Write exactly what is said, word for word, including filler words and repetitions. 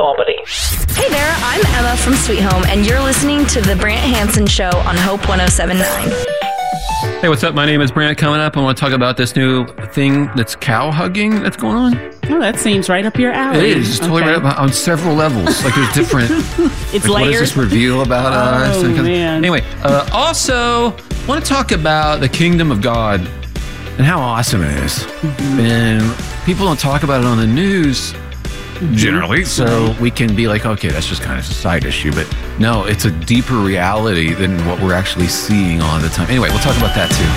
Albany. Hey there, I'm Emma from Sweet Home, and you're listening to The Brant Hansen Show on Hope one oh seven point nine. Hey, what's up? My name is Brant. Coming up, I want to talk about this new thing that's cow hugging that's going on. Oh, that seems right up your alley. It is. It's totally Okay. right up on several levels. Like, there's different... It's like, layered. what does this reveal about us? Oh, man. Anyway, uh, also, want to talk about the kingdom of God and how awesome it is. Mm-hmm. And people don't talk about it on the news generally, so we can be like, okay, that's just kind of a side issue, but no, it's a deeper reality than what we're actually seeing all the time. Anyway, we'll talk about that too.